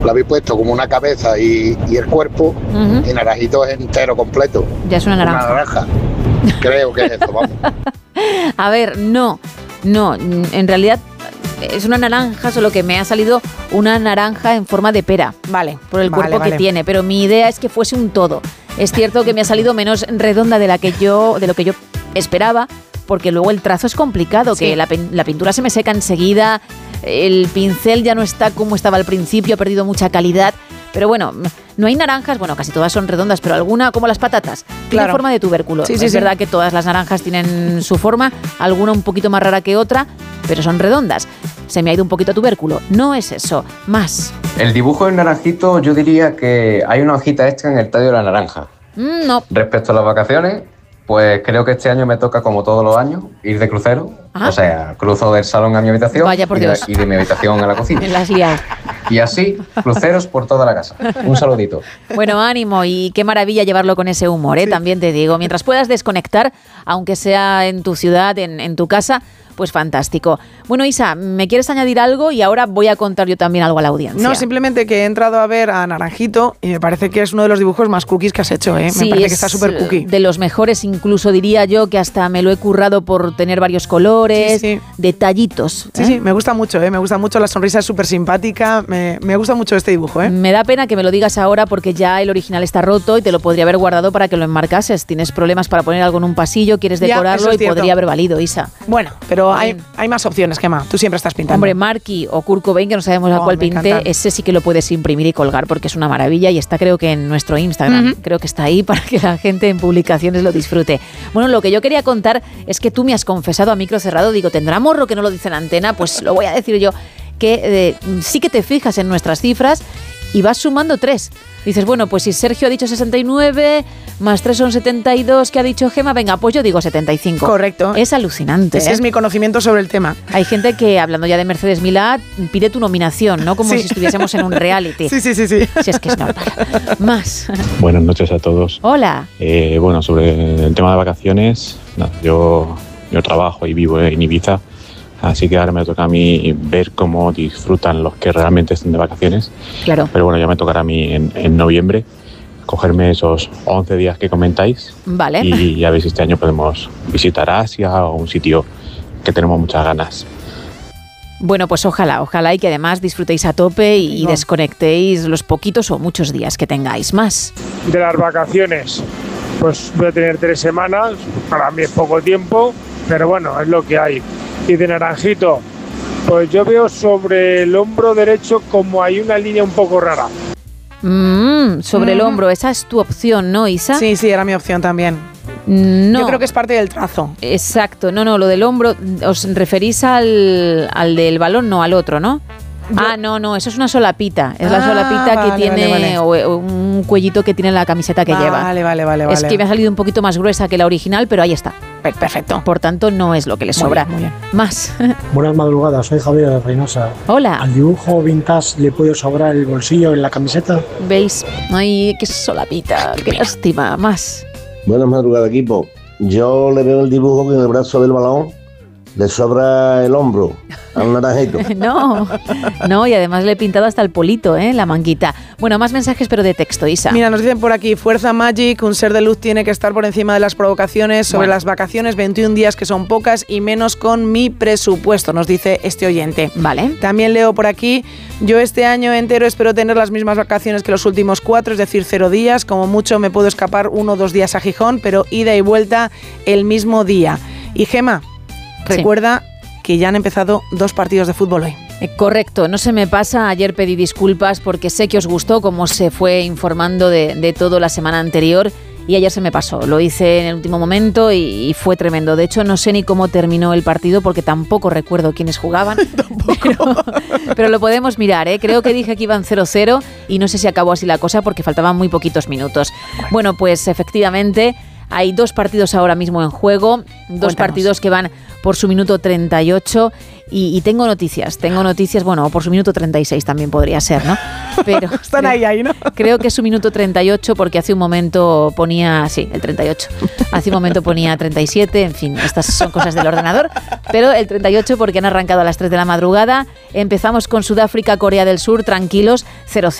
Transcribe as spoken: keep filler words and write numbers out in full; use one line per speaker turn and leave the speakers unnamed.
lo habéis puesto como una cabeza y, y el cuerpo, uh-huh. y naranjito es entero, completo.
Ya es una naranja.
Una naranja. Creo que es eso, vamos.
A ver, no, no, en realidad es una naranja, solo que me ha salido una naranja en forma de pera.
Vale.
Por el
vale,
cuerpo
vale.
que tiene, pero mi idea es que fuese un todo. Es cierto que me ha salido menos redonda de la que yo, de lo que yo esperaba, porque luego el trazo es complicado, sí. que la, la pintura se me seca enseguida, el pincel ya no está como estaba al principio, ha perdido mucha calidad. Pero bueno, no hay naranjas, bueno, casi todas son redondas, pero alguna, como las patatas, tiene
claro.
forma de tubérculo.
Sí, sí,
es
sí.
verdad que todas las naranjas tienen su forma, alguna un poquito más rara que otra, pero son redondas. Se me ha ido un poquito a tubérculo. No es eso, más.
El dibujo del naranjito, yo diría que hay una hojita extra en el tallo de la naranja.
Mm, no.
Respecto a las vacaciones, pues creo que este año me toca, como todos los años, ir de crucero. ¿Ah? O sea, cruzo del salón a mi habitación.
Vaya por
y, de,
Dios.
y de mi habitación a la cocina.
Me la has liado.
Y así, cruceros por toda la casa. Un saludito.
Bueno, ánimo, y qué maravilla llevarlo con ese humor, ¿eh? Sí. También te digo. Mientras puedas desconectar, aunque sea en tu ciudad, en, en tu casa, pues fantástico. Bueno, Isa, ¿me quieres añadir algo? Y ahora voy a contar yo también algo a la audiencia.
No, simplemente que he entrado a ver a Naranjito y me parece que es uno de los dibujos más cookies que has hecho, ¿eh?
Sí,
me parece que está súper cookie.
De los mejores, incluso diría yo, que hasta me lo he currado por tener varios colores, sí, sí. detallitos. ¿eh?
Sí, sí, me gusta mucho, ¿eh? Me gusta mucho, la sonrisa es súper simpática, me, me gusta mucho este dibujo, ¿eh?
Me da pena que me lo digas ahora porque ya el original está roto y te lo podría haber guardado para que lo enmarcases. Tienes problemas para poner algo en un pasillo, quieres decorarlo ya, y cierto. Podría haber valido, Isa.
Bueno, pero hay, hay más opciones, Gemma. Tú siempre estás pintando.
Hombre, Marky o Kurt Cobain, que no sabemos
oh,
a cuál pinté, ese sí que lo puedes imprimir y colgar porque es una maravilla y está, creo que en nuestro Instagram. Uh-huh. Creo que está ahí para que la gente en publicaciones lo disfrute. Bueno, lo que yo quería contar es que tú me has confesado a micro cerrado, digo, ¿tendrá morro que no lo dice en antena? Pues lo voy a decir yo, que eh, sí que te fijas en nuestras cifras y vas sumando tres. Dices, bueno, pues si Sergio ha dicho sesenta y nueve, más tres son setenta y dos, que ha dicho Gemma, venga, pues yo digo setenta y cinco.
Correcto.
Es alucinante.
Ese
¿eh?
es mi conocimiento sobre el tema.
Hay gente que, hablando ya de Mercedes Milá, pide tu nominación, ¿no? Como sí. si estuviésemos en un reality.
Sí, sí, sí, sí.
Si es que es normal. Más.
Buenas noches a todos.
Hola.
Eh, bueno, sobre el tema de vacaciones, no, yo, yo trabajo y vivo en Ibiza. Así que ahora me toca a mí ver cómo disfrutan los que realmente estén de vacaciones.
Claro.
Pero bueno, ya me tocará a mí en, en noviembre cogerme esos once días que comentáis.
Vale.
Y a ver si este año podemos visitar Asia o un sitio que tenemos muchas ganas.
Bueno, pues ojalá, ojalá y que además disfrutéis a tope y no. desconectéis los poquitos o muchos días que tengáis. Más.
De las vacaciones, pues voy a tener tres semanas, para mí es poco tiempo, pero bueno, es lo que hay. Y de Naranjito, pues yo veo sobre el hombro derecho como hay una línea un poco rara.
Mm, sobre mm. el hombro, esa es tu opción, ¿no, Isa?
Sí, sí, era mi opción también.
No.
Yo creo que es parte del trazo.
Exacto, no, no, lo del hombro, ¿os referís al, al del balón? No, al otro, ¿no? Yo... Ah, no, no, eso es una solapita. Es ah, la solapita vale, que tiene, vale, vale. O, o un cuellito que tiene la camiseta que
vale,
lleva.
Vale, vale, vale.
Es que me ha salido un poquito más gruesa que la original, pero ahí está.
Perfecto.
Por tanto, no es lo que le sobra.
Muy bien, muy bien.
Más.
Buenas madrugadas, soy Javier de Reynosa.
Hola.
¿Al dibujo vintage le puede sobrar el bolsillo en la camiseta?
¿Veis? Ay, qué solapita, qué lástima. Más.
Buenas madrugadas, equipo. Yo le veo el dibujo que en el brazo del balón le sobra el hombro al naranjito.
No, no, y además le he pintado hasta el polito, ¿eh? La manguita. Bueno, más mensajes, pero de texto, Isa.
Mira, nos dicen por aquí, Fuerza Magic, un ser de luz tiene que estar por encima de las provocaciones sobre bueno. las vacaciones, veintiún días que son pocas y menos con mi presupuesto, nos dice este oyente.
Vale.
También leo por aquí, yo este año entero espero tener las mismas vacaciones que los últimos cuatro, es decir, cero días, como mucho me puedo escapar uno o dos días a Gijón, pero ida y vuelta el mismo día. Y Gemma, recuerda sí. que ya han empezado dos partidos de fútbol hoy.
Eh, correcto, no se me pasa. Ayer pedí disculpas porque sé que os gustó cómo se fue informando de, de todo la semana anterior y ayer se me pasó. Lo hice en el último momento y, y fue tremendo. De hecho, no sé ni cómo terminó el partido porque tampoco recuerdo quiénes jugaban. pero, pero lo podemos mirar, ¿eh? Creo que dije que iban cero cero y no sé si acabó así la cosa porque faltaban muy poquitos minutos. Bueno, pues efectivamente hay dos partidos ahora mismo en juego, dos Cuéntanos. partidos que van por su minuto treinta y ocho Y, y tengo noticias, tengo noticias, bueno, por su minuto treinta y seis también podría ser, ¿no? Pero
están ahí, ahí, ¿no?
Creo que es su minuto treinta y ocho porque hace un momento ponía, sí, el treinta y ocho. Hace un momento ponía treinta y siete, en fin, estas son cosas del ordenador. Pero el treinta y ocho porque han arrancado a las tres de la madrugada. Empezamos con Sudáfrica, Corea del Sur, tranquilos, cero cero.